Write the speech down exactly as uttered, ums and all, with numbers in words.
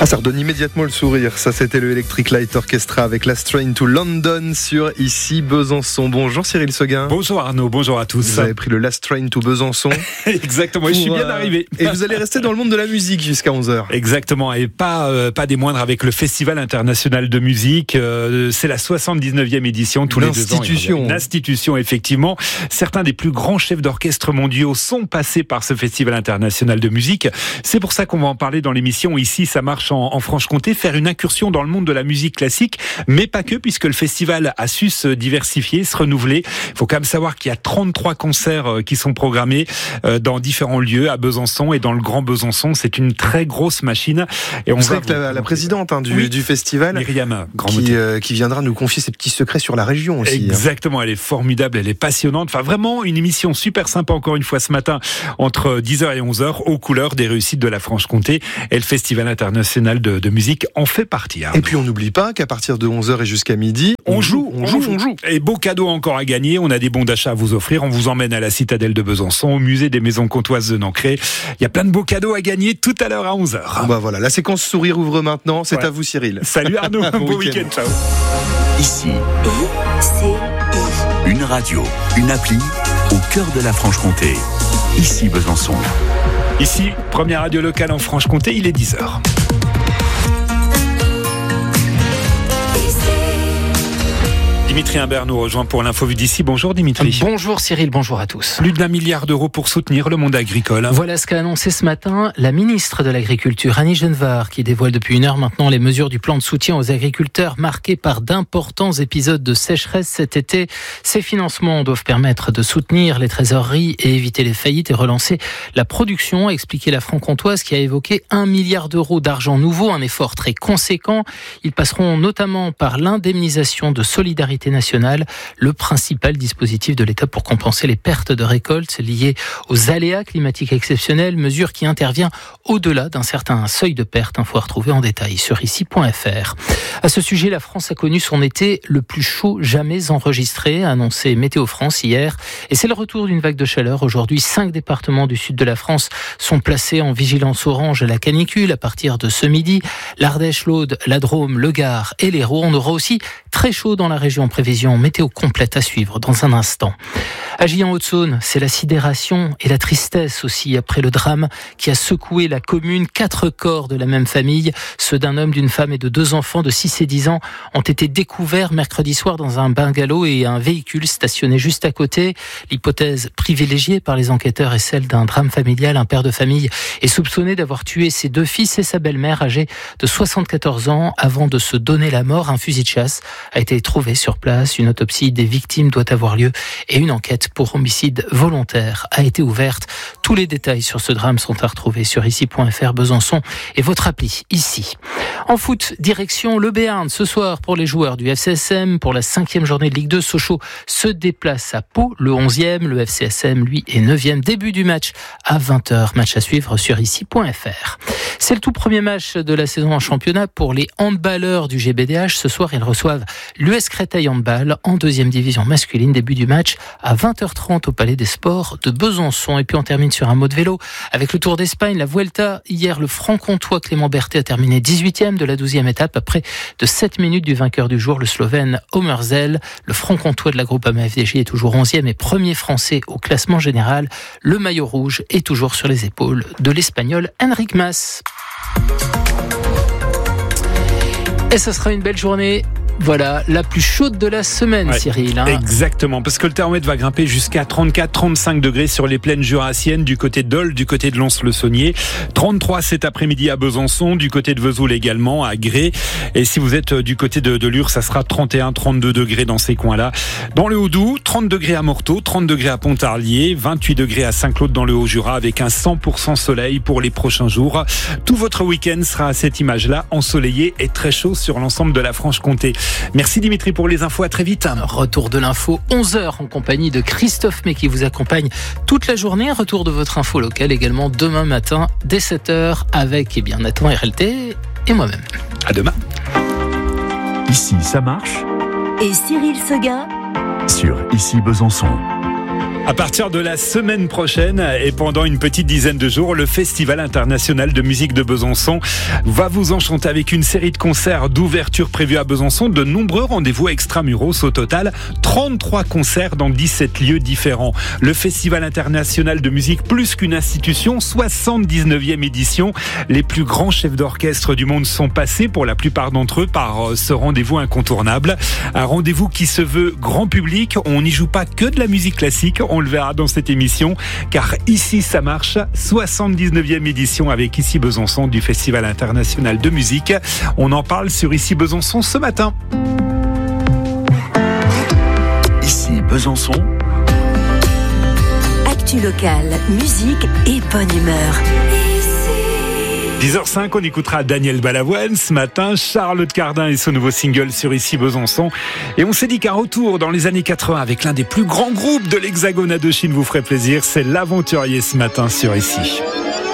Ça redonne immédiatement le sourire. Ça, c'était le Electric Light Orchestra avec Last Train to London sur Ici Besançon. Bonjour Cyril Seguin. Bonjour Arnaud, bonjour à tous. Vous avez pris le Last Train to Besançon. Exactement, pour, je suis bien euh, arrivé. Et vous allez rester dans le monde de la musique jusqu'à onze heures. Exactement, et pas, euh, pas des moindres avec le Festival international de musique. Euh, c'est la soixante-dix-neuvième édition tous les deux ans. Institution. Une institution, effectivement. Certains des plus grands chefs d'orchestre mondiaux sont passés par ce Festival international de musique. C'est pour ça qu'on va en parler dans l'émission. Ici, ça marche en, en Franche-Comté, faire une incursion dans le monde de la musique classique, mais pas que, puisque le festival a su se diversifier, se renouveler. Il faut quand même savoir qu'il y a trente-trois concerts qui sont programmés dans différents lieux, à Besançon et dans le Grand Besançon. C'est une très grosse machine. Et on vous va savez que la, la présidente hein, du, oui. du festival, Myriam qui, euh, qui viendra nous confier ses petits secrets sur la région aussi. Exactement, elle est formidable, elle est passionnante. Enfin, vraiment une émission super sympa encore une fois ce matin, entre dix heures et onze heures, aux couleurs des réussites de la Franche-Comté. Et le Festival international de, de musique en fait partie. Arnaud. Et puis on n'oublie pas qu'à partir de onze heures et jusqu'à midi, on, on joue, on joue, on joue. Et beaux cadeaux encore à gagner. On a des bons d'achat à vous offrir. On vous emmène à la citadelle de Besançon, au musée des maisons comtoises de Nancré. Il y a plein de beaux cadeaux à gagner tout à l'heure à onze heures. Bon bah voilà, la séquence sourire ouvre maintenant. C'est ouais. à vous Cyril. Salut Arnaud, bon, bon week-end. week-end, ciao. Ici, une radio, une appli au cœur de la Franche-Comté. Ici Besançon. Ici, première radio locale en Franche-Comté, il est dix heures. Dimitri Imbert nous rejoint pour l'info vue d'ici. Bonjour Dimitri. Bonjour Cyril, bonjour à tous. Plus d'un milliard d'euros pour soutenir le monde agricole. Voilà ce qu'a annoncé ce matin la ministre de l'Agriculture, Annie Genevard, qui dévoile depuis une heure maintenant les mesures du plan de soutien aux agriculteurs marqués par d'importants épisodes de sécheresse cet été. Ces financements doivent permettre de soutenir les trésoreries et éviter les faillites et relancer la production, a expliqué la Franc-Comtoise qui a évoqué un milliard d'euros d'argent nouveau, un effort très conséquent. Ils passeront notamment par l'indemnisation de solidarité nationale, le principal dispositif de l'État pour compenser les pertes de récoltes liées aux aléas climatiques exceptionnels, mesure qui intervient au-delà d'un certain seuil de perte. Info à retrouver en détail sur ici point f r. À ce sujet, la France a connu son été le plus chaud jamais enregistré, a annoncé Météo France hier. Et c'est le retour d'une vague de chaleur. Aujourd'hui, cinq départements du sud de la France sont placés en vigilance orange à la canicule à partir de ce midi. L'Ardèche, l'Aude, la Drôme, le Gard et l'Hérault. On aura aussi très chaud dans la région. Prévision météo complète à suivre dans un instant. À Gillan-Haute-Saône, c'est la sidération et la tristesse aussi après le drame qui a secoué la commune. Quatre corps de la même famille, ceux d'un homme, d'une femme et de deux enfants de six et dix ans, ont été découverts mercredi soir dans un bungalow et un véhicule stationné juste à côté. L'hypothèse privilégiée par les enquêteurs est celle d'un drame familial. Un père de famille est soupçonné d'avoir tué ses deux fils et sa belle-mère âgée de soixante-quatorze ans avant de se donner la mort. Un fusil de chasse a été trouvé sur place. Une autopsie des victimes doit avoir lieu et une enquête pour homicide volontaire a été ouverte. Tous les détails sur ce drame sont à retrouver sur ici point f r, Besançon et votre appli ici. En foot, direction le Béarn ce soir pour les joueurs du F C S M. Pour la cinquième journée de Ligue deux, Sochaux se déplace à Pau, le onzième. Le F C S M, lui, est neuvième. Début du match à vingt heures. Match à suivre sur ici point f r. C'est le tout premier match de la saison en championnat pour les handballeurs du G B D H. Ce soir, ils reçoivent l'U S Créteil Handball en deuxième division masculine. Début du match à vingt heures trente au Palais des Sports de Besançon. Et puis on termine sur un mot de vélo avec le Tour d'Espagne, la Vuelta. Hier, le Franc-Comtois Clément Berthet a terminé dix-huitième de la douzième étape après de sept minutes du vainqueur du jour, le Slovène Omerzel. Le Franc-Comtois de la Groupama F D J est toujours onzième et premier français au classement général. Le maillot rouge est toujours sur les épaules de l'Espagnol Enric Mas. Et ce sera une belle journée. Voilà, la plus chaude de la semaine, ouais, Cyril. Hein. Exactement, parce que le thermomètre va grimper jusqu'à trente-quatre à trente-cinq degrés sur les plaines jurassiennes, du côté de Dole, du côté de Lons-le-Saunier. trente-trois cet après-midi à Besançon, du côté de Vesoul également, à Gré. Et si vous êtes du côté de, de Lure, ça sera trente et un à trente-deux degrés dans ces coins-là. Dans le Haut-Doubs, trente degrés à Morteau, trente degrés à Pontarlier, vingt-huit degrés à Saint-Claude dans le Haut-Jura, avec un cent pour cent soleil pour les prochains jours. Tout votre week-end sera à cette image-là, ensoleillé et très chaud sur l'ensemble de la Franche-Comté. Merci Dimitri pour les infos, à très vite. Retour de l'info, onze heures en compagnie de Christophe May qui vous accompagne toute la journée. Retour de votre info locale également demain matin dès sept heures avec eh bien, Nathan R L T et moi-même. À demain. Ici, ça marche. Et Cyril Seguin sur Ici Besançon. À partir de la semaine prochaine et pendant une petite dizaine de jours, le Festival international de musique de Besançon va vous enchanter avec une série de concerts d'ouverture prévus à Besançon, de nombreux rendez-vous extramuros. Au total, trente-trois concerts dans dix-sept lieux différents. Le Festival international de musique, plus qu'une institution, soixante-dix-neuvième édition. Les plus grands chefs d'orchestre du monde sont passés, pour la plupart d'entre eux, par ce rendez-vous incontournable. Un rendez-vous qui se veut grand public. On n'y joue pas que de la musique classique. On le verra dans cette émission, car ici ça marche. soixante-dix-neuvième édition avec Ici Besançon du Festival international de musique. On en parle sur Ici Besançon ce matin. Ici Besançon. Actu locale, musique et bonne humeur. dix heures cinq, on écoutera Daniel Balavoine ce matin, Charlotte Cardin et son nouveau single sur Ici Besançon. Et on s'est dit qu'un retour dans les années quatre-vingts avec l'un des plus grands groupes de l'Hexagone Indochine vous ferait plaisir. C'est l'Aventurier ce matin sur Ici.